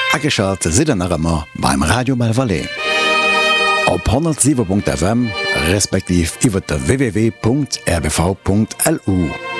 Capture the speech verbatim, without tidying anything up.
Ageschalt sidennerëmmer beim Radio Malvalais. Op hundertsieben Punkt F M respektiv iwwer der w w w Punkt r b v Punkt l u.